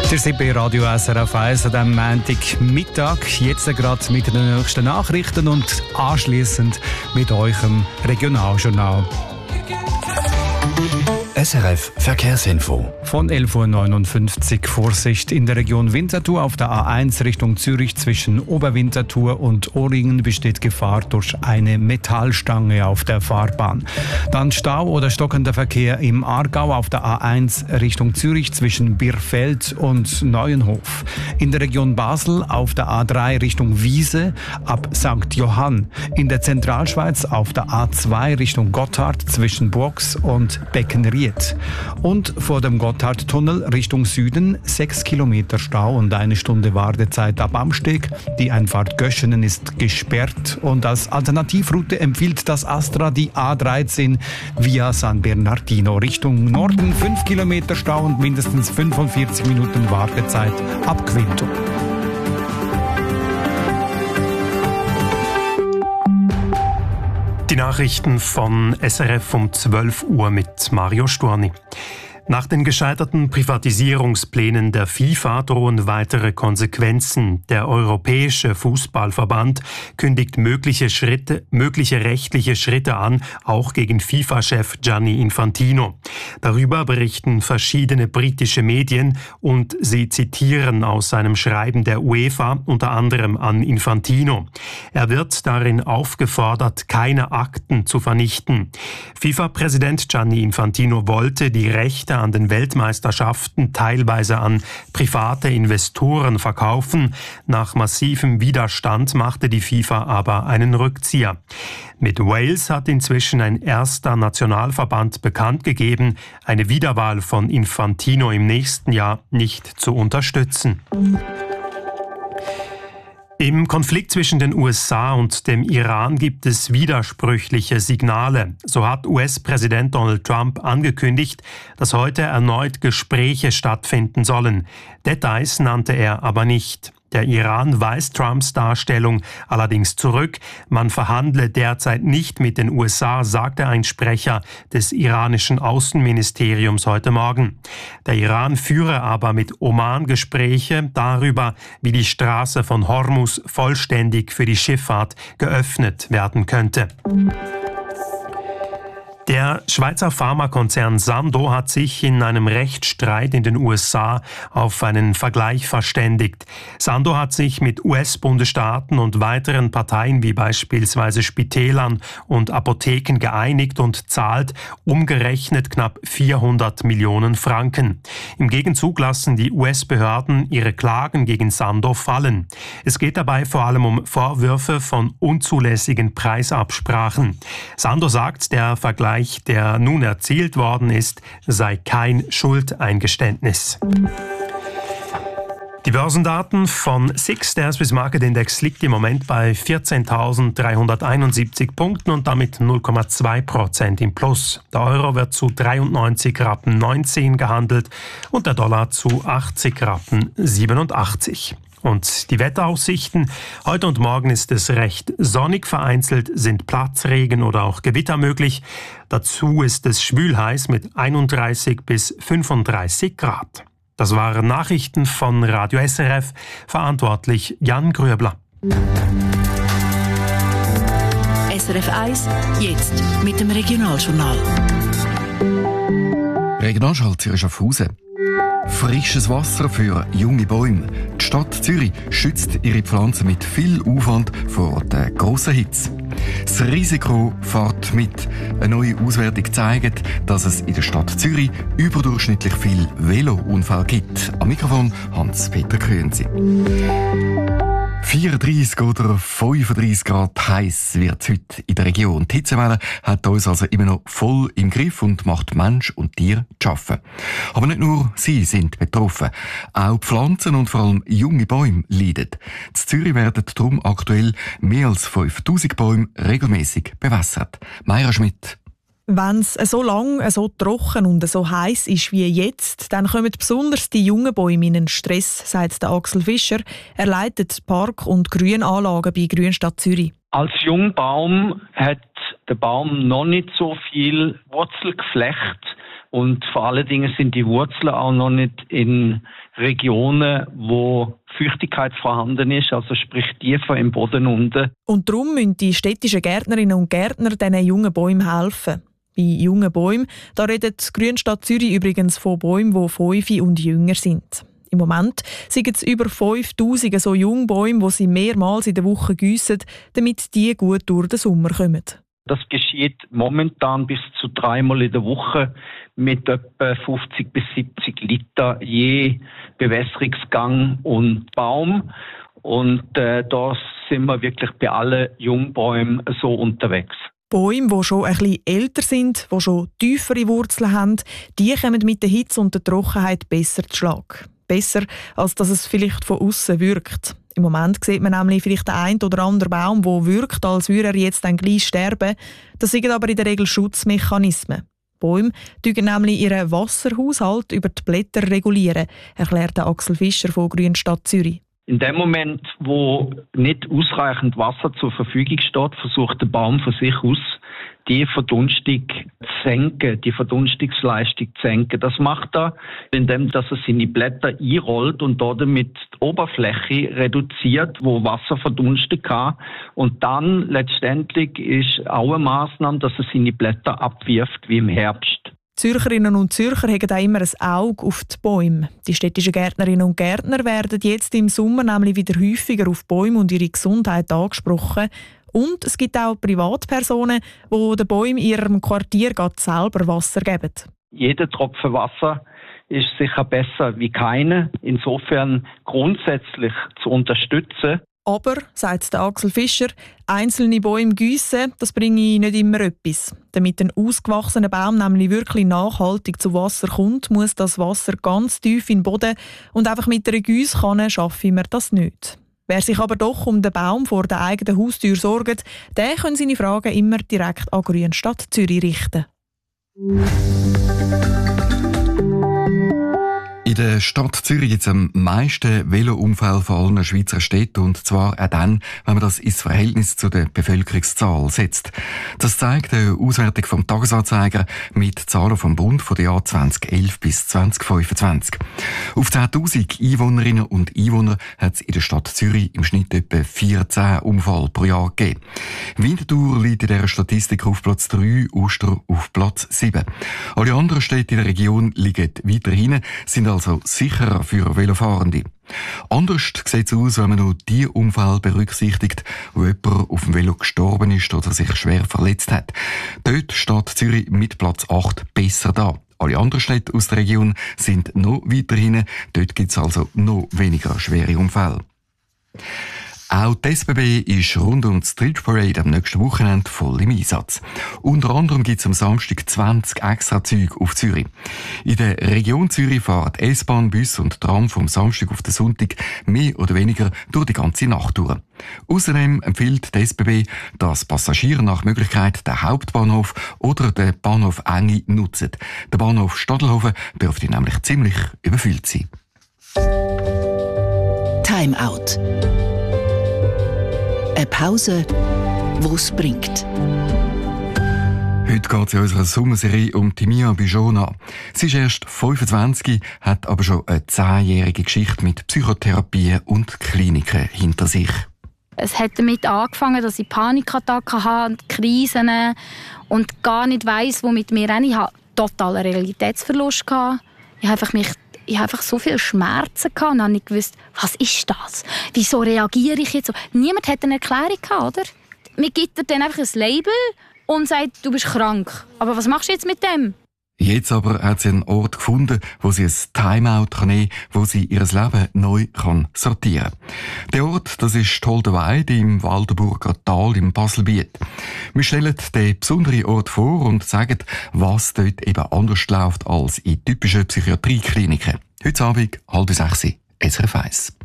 Ihr seid bei Radio SRF 1 an diesem Montagmittag. Jetzt gerade mit den nächsten Nachrichten und anschliessend mit eurem Regionaljournal. SRF Verkehrsinfo. Von 11.59 Uhr Vorsicht in der Region Winterthur. Auf der A1 Richtung Zürich zwischen Oberwinterthur und Ohringen besteht Gefahr durch eine Metallstange auf der Fahrbahn. Dann Stau oder stockender Verkehr im Aargau auf der A1 Richtung Zürich zwischen Birfeld und Neuenhof. In der Region Basel auf der A3 Richtung Wiese ab St. Johann. In der Zentralschweiz auf der A2 Richtung Gotthard zwischen Burgs und Beckenried. Und vor dem Gotthardtunnel Richtung Süden 6 Kilometer Stau und 1 Stunde Wartezeit ab Amsteg. Die Einfahrt Göschenen ist gesperrt und als Alternativroute empfiehlt das Astra die A13 via San Bernardino Richtung Norden. 5 Kilometer Stau und mindestens 45 Minuten Wartezeit ab Quinto. Die Nachrichten von SRF um 12 Uhr mit Mario Storni. Nach den gescheiterten Privatisierungsplänen der FIFA drohen weitere Konsequenzen. Der Europäische Fußballverband kündigt mögliche rechtliche Schritte an, auch gegen FIFA-Chef Gianni Infantino. Darüber berichten verschiedene britische Medien und sie zitieren aus seinem Schreiben der UEFA unter anderem an Infantino. Er wird darin aufgefordert, keine Akten zu vernichten. FIFA-Präsident Gianni Infantino wollte die Rechte an den Weltmeisterschaften teilweise an private Investoren verkaufen. Nach massivem Widerstand machte die FIFA aber einen Rückzieher. Mit Wales hat inzwischen ein erster Nationalverband bekannt gegeben, eine Wiederwahl von Infantino im nächsten Jahr nicht zu unterstützen. Im Konflikt zwischen den USA und dem Iran gibt es widersprüchliche Signale. So hat US-Präsident Donald Trump angekündigt, dass heute erneut Gespräche stattfinden sollen. Details nannte er aber nicht. Der Iran weist Trumps Darstellung allerdings zurück. Man verhandle derzeit nicht mit den USA, sagte ein Sprecher des iranischen Außenministeriums heute Morgen. Der Iran führe aber mit Oman Gespräche darüber, wie die Straße von Hormuz vollständig für die Schifffahrt geöffnet werden könnte. Der Schweizer Pharmakonzern Sandoz hat sich in einem Rechtsstreit in den USA auf einen Vergleich verständigt. Sandoz hat sich mit US-Bundesstaaten und weiteren Parteien wie beispielsweise Spitälern und Apotheken geeinigt und zahlt umgerechnet knapp 400 Millionen Franken. Im Gegenzug lassen die US-Behörden ihre Klagen gegen Sandoz fallen. Es geht dabei vor allem um Vorwürfe von unzulässigen Preisabsprachen. Sandoz sagt, der Vergleich, der nun erzielt worden ist, sei kein Schuldeingeständnis. Die Börsendaten von SIX, der Swiss Market Index, liegt im Moment bei 14.371 Punkten und damit 0,2% im Plus. Der Euro wird zu 93,19 Rappen gehandelt und der Dollar zu 80,87 Rappen. Und die Wetteraussichten. Heute und morgen ist es recht sonnig, vereinzelt sind Platzregen oder auch Gewitter möglich. Dazu ist es schwülheiß mit 31 bis 35 Grad. Das waren Nachrichten von Radio SRF, verantwortlich Jan Grüebler. SRF 1, jetzt mit dem Regionaljournal. Regionalschalter Schaffhausen. Frisches Wasser für junge Bäume. Die Stadt Zürich schützt ihre Pflanzen mit viel Aufwand vor der grossen Hitze. Das Risiko fährt mit. Eine neue Auswertung zeigt, dass es in der Stadt Zürich überdurchschnittlich viel Velounfälle gibt. Am Mikrofon Hans-Peter Krönzi. 34 oder 35 Grad heiß wird es heute in der Region. Die Hitzewelle hat uns also immer noch voll im Griff und macht Mensch und Tier zu arbeiten. Aber nicht nur sie sind betroffen. Auch Pflanzen und vor allem junge Bäume leiden. In Zürich werden darum aktuell mehr als 5000 Bäume regelmäßig bewässert. Mayra Schmidt. Wenn es so lang, so trocken und so heiß ist wie jetzt, dann kommen besonders die jungen Bäume in einen Stress, sagt der Axel Fischer. Er leitet Park- und Grünanlagen bei Grünstadt Zürich. Als Jungbaum hat der Baum noch nicht so viel Wurzelgeflecht, Und vor allen Dingen sind die Wurzeln auch noch nicht in Regionen, wo Feuchtigkeit vorhanden ist, also sprich tiefer im Boden unten. Und darum müssen die städtischen Gärtnerinnen und Gärtner diesen jungen Bäumen helfen. Bei jungen Bäumen, da redet die Grünstadt Zürich übrigens von Bäumen, die 5 und jünger sind. Im Moment sind es über 5000 so Jungbäume, die sie mehrmals in der Woche giessen, damit die gut durch den Sommer kommen. Das geschieht momentan bis zu 3-mal in der Woche mit etwa 50 bis 70 Liter je Bewässerungsgang und Baum. Und da sind wir wirklich bei allen Jungbäumen so unterwegs. Bäume, die schon ein bisschen älter sind, die schon tiefere Wurzeln haben, die kommen mit der Hitze und der Trockenheit besser zu Schlag. Besser, als dass es vielleicht von außen wirkt. Im Moment sieht man nämlich vielleicht den einen oder anderen Baum, der wirkt, als würde er jetzt dann gleich sterben. Das sind aber in der Regel Schutzmechanismen. Bäume regulieren nämlich ihren Wasserhaushalt über die Blätter regulieren, erklärt Axel Fischer von Grünstadt Zürich. In dem Moment, wo nicht ausreichend Wasser zur Verfügung steht, versucht der Baum von sich aus, die Verdunstung zu senken, die Verdunstungsleistung zu senken. Das macht er, indem er seine Blätter einrollt und damit die Oberfläche reduziert, wo Wasser verdunsten kann. Und dann letztendlich ist auch eine Massnahme, dass er seine Blätter abwirft wie im Herbst. Zürcherinnen und Zürcher haben auch immer ein Auge auf die Bäume. Die städtischen Gärtnerinnen und Gärtner werden jetzt im Sommer nämlich wieder häufiger auf Bäume und ihre Gesundheit angesprochen. Und es gibt auch Privatpersonen, die den Bäumen in ihrem Quartier selber Wasser geben. Jeder Tropfen Wasser ist sicher besser wie keine. Insofern grundsätzlich zu unterstützen. Aber, sagt der Axel Fischer, einzelne Bäume giessen, das bringe nicht immer etwas. Damit ein ausgewachsener Baum nämlich wirklich nachhaltig zu Wasser kommt, muss das Wasser ganz tief in den Boden und einfach mit einer Giesskanne schaffen wir das nicht. Wer sich aber doch um den Baum vor der eigenen Haustür sorgt, der kann seine Fragen immer direkt an Grünstadt Zürich richten. In der Stadt Zürich gibt es am meisten Velounfälle von allen Schweizer Städten, und zwar auch dann, wenn man das ins Verhältnis zu der Bevölkerungszahl setzt. Das zeigt eine Auswertung vom Tagesanzeiger mit Zahlen vom Bund von den Jahren 2011 bis 2025. Auf 10'000 Einwohnerinnen und Einwohner hat es in der Stadt Zürich im Schnitt etwa 14 Unfälle pro Jahr gegeben. Winterthur liegt in dieser Statistik auf Platz 3, Uster auf Platz 7. Alle anderen Städte in der Region liegen weiter hinten, sind also sicherer für Velofahrende. Anders sieht es aus, wenn man nur die Unfälle berücksichtigt, wo jemand auf dem Velo gestorben ist oder sich schwer verletzt hat. Dort steht Zürich mit Platz 8 besser da. Alle anderen Städte aus der Region sind noch weiter hinten. Dort gibt es also noch weniger schwere Unfälle. Auch die SBB ist rund um die Street Parade am nächsten Wochenende voll im Einsatz. Unter anderem gibt es am Samstag 20 Extrazüge auf Zürich. In der Region Zürich fahren S-Bahn, Bus und Tram vom Samstag auf den Sonntag mehr oder weniger durch die ganze Nacht durch. Außerdem empfiehlt die SBB, dass Passagiere nach Möglichkeit den Hauptbahnhof oder den Bahnhof Enge nutzen. Der Bahnhof Stadelhofen dürfte nämlich ziemlich überfüllt sein. Time Out. Eine Pause, die es bringt. Heute geht es in unserer Sommerserie um Timia Bijona. Sie ist erst 25, hat aber schon eine 10-jährige Geschichte mit Psychotherapie und Kliniken hinter sich. Es hat damit angefangen, dass ich Panikattacken hatte, Krisen und gar nicht weiss, wo mit mir hin. Ich hatte totalen Realitätsverlust. Ich habe einfach so viele Schmerzen gehabt und dann nicht gewusst, was ist das? Wieso reagiere ich jetzt so? Niemand hat eine Erklärung gehabt, oder? Mir gibt er dann einfach ein Label und sagt, du bist krank. Aber was machst du jetzt mit dem? Jetzt aber hat sie einen Ort gefunden, wo sie ein Timeout nehmen kann, wo sie ihr Leben neu sortieren kann. Der Ort, das ist Holdenweide im Waldenburger Tal im Baselbiet. Wir stellen den besonderen Ort vor und sagen, was dort eben anders läuft als in typischen Psychiatriekliniken. Heute Abend, 5:30, SRF 1.